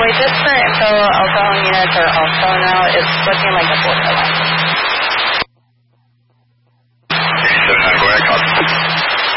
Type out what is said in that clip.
just for info, alcohol units are also now, it's looking like a borderline.